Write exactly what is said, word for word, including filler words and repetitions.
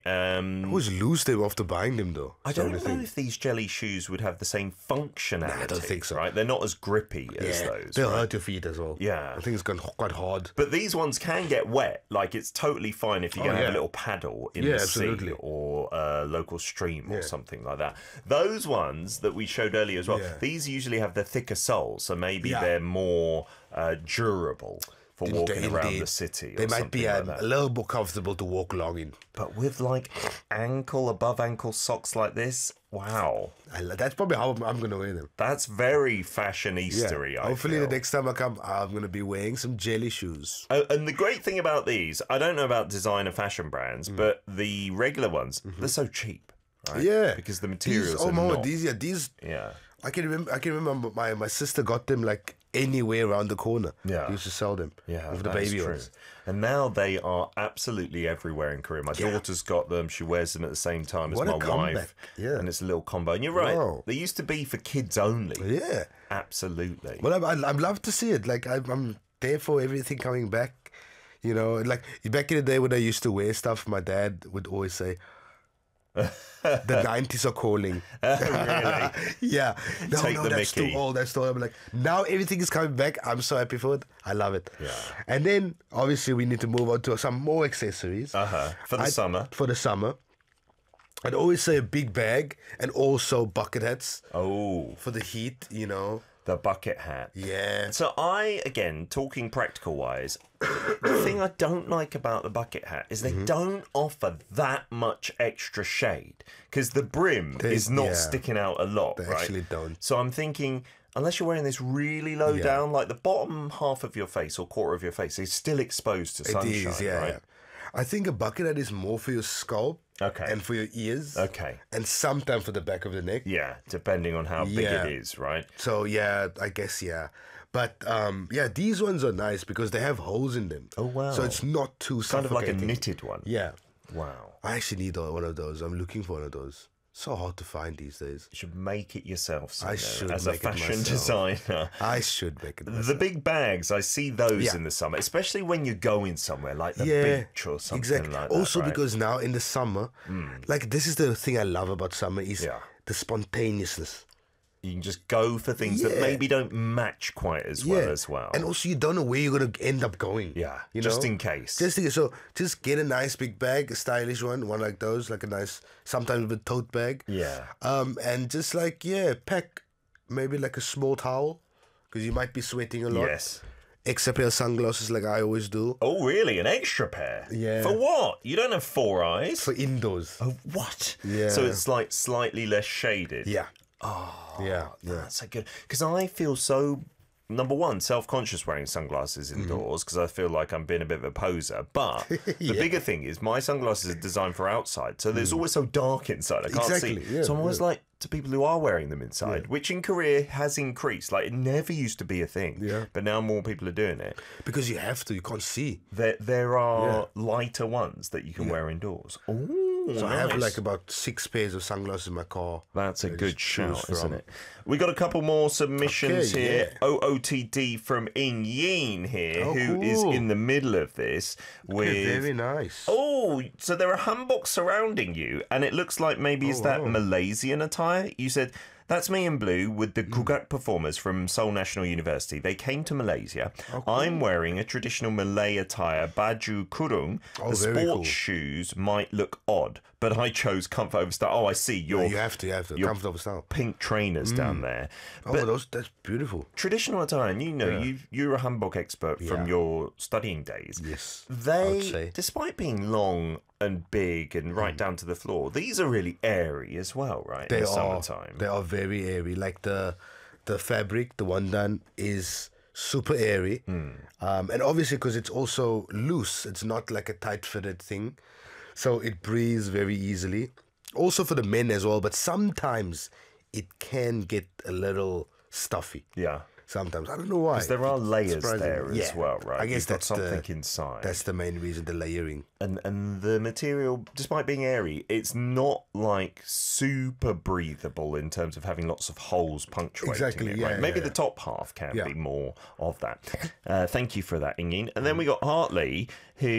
Um, I always lose them after buying them, though. I don't know if these jelly shoes would have the same functionality. Nah, I don't think so. Right? They're not as grippy as Yeah, those. they'll right? hurt your feet as well. Yeah. I think it's gone quite hard. But these ones can get wet. Like, it's totally fine if you're Oh, going to have yeah. a little paddle in Yeah, the absolutely. sea or a local stream or Yeah. something like that. Those ones that we showed earlier as well, Yeah. these usually have the thicker soles, so maybe Yeah. they're more uh, durable for Indeed, walking around indeed. the city. Or They might be something um, like a that. little more comfortable to walk along in. But with like ankle, above ankle socks like this, wow. I, that's probably how I'm, I'm going to wear them. That's very fashionisty. I Hopefully feel. the next time I come, I'm going to be wearing some jelly shoes. Oh, and the great thing about these, I don't know about designer fashion brands, Mm. but the regular ones, they're so cheap. Right? Yeah. Because the materials these, oh are my, not. these, yeah, these, Yeah. I can remember, I can remember my, my sister got them like anywhere around the corner. Yeah. She used to sell them. Yeah, with the that is baby true. ones. And now they are absolutely everywhere in Korea. My Yeah. daughter's got them. She wears them at the same time as What a my comeback. wife. Yeah. And it's a little combo. And you're right. Wow. They used to be for kids only. Yeah. Absolutely. Well, I, I, I'd love to see it. Like, I, I'm there for everything coming back. You know, like back in the day when I used to wear stuff, my dad would always say, the nineties are calling. Really? Yeah. No, Take no, the that's Mickey. too old. That's too old. I'm like, now everything is coming back. I'm so happy for it. I love it. Yeah. And then, obviously, we need to move on to some more accessories. Uh-huh. For the I'd- summer. For the summer. I'd always say a big bag and also bucket hats Oh, for the heat, you know. the bucket hat. Yeah. So I, again, talking practical wise, the thing I don't like about the bucket hat is Mm-hmm. they don't offer that much extra shade because the brim They- is not yeah. sticking out a lot, They right? actually don't. So I'm thinking, unless you're wearing this really low Yeah. down, like the bottom half of your face or quarter of your face is still exposed to It sunshine, is, yeah. right? I think a bucket hat is more for your scalp Okay. and for your ears. Okay. And sometimes for the back of the neck. Yeah, depending on how big Yeah. it is, right? So, yeah, I guess, yeah. But, um, yeah, these ones are nice because they have holes in them. Oh, wow. So it's not too Kind of like a suffocating. knitted one. Yeah. Wow. I actually need one of those. I'm looking for one of those. So hard to find these days. You should make it yourself, I Sino, should as a make it fashion myself. designer. I should make it myself. The big bags, I see those Yeah. in the summer, especially when you're going somewhere like the Yeah, beach or something exactly. like that. Also, right? because now in the summer, like this is the thing I love about summer is Yeah. the spontaneousness. you can just go for things that Yeah. maybe don't match quite as well as well. And also, you don't know where you're gonna end up going. Yeah, you just know? in case. Just in case. So just get a nice big bag, a stylish one, one like those, like a nice, sometimes with a tote bag. Yeah. Um, and just like yeah, pack maybe like a small towel because you might be sweating a lot. Yes. Extra pair of sunglasses, like I always do, Oh, really? An extra pair? Yeah. For what? You don't have four eyes? for indoors. Oh, what? Yeah. So it's like slightly less shaded. Yeah. Oh. Yeah. Yeah. That's a good, because I feel so, number one, self-conscious wearing sunglasses Mm-hmm. indoors because I feel like I'm being a bit of a poser. But the Yeah. bigger thing is my sunglasses are designed for outside, so there's always so dark inside. I can't Mm. Exactly, see. yeah, so I'm always yeah. like, to people who are wearing them inside, which in Korea has increased. Like, it never used to be a thing. Yeah. But now more people are doing it. Because you have to, you can't see. There, there are Yeah. lighter ones that you can wear indoors. Oh, So I have nice. like about six pairs of sunglasses in my car. That's a I good just choose shout, isn't from. it? We got a couple more submissions Okay, here. yeah. O O T D from In Yin here, Oh, who is cool. in the middle of this with. Okay, very nice. Oh, so there are hanboks surrounding you, and it looks like maybe is that wow. Malaysian attire? You said. That's me in blue with Hmm. the Kugak performers from Seoul National University. They came to Malaysia. Oh, I'm wearing a traditional Malay attire, baju kurung. Oh, the very sports cool. shoes might look odd, but I chose comfort over style. Oh, I see. You're You have to, you have to. your Comfortable style. pink trainers down there. Oh, But those, that's beautiful. traditional attire, and you know, you, you're a hanbok expert from Yeah. your studying days. Yes, I would They, say. Hmm. despite being long and big and right down to the floor, these are really airy as well, right? They in the are, summertime. they are very airy. Like the the fabric, the one done is super airy. Hmm. Um, and obviously because it's also loose. It's not like a tight fitted thing. So it breathes very easily. Also for the men as well, but sometimes it can get a little stuffy. Yeah. Sometimes. I don't know why. There are layers Surprisingly. there as Yeah. well, right? I guess You've got that's something the, inside. That's the main reason, the layering. and and the material, despite being airy, it's not like super breathable in terms of having lots of holes punctuating Exactly, it. yeah, right? Maybe yeah, the top half can Yeah. be more of that. Uh, thank you for that, Ingin. And then we got Hartley, who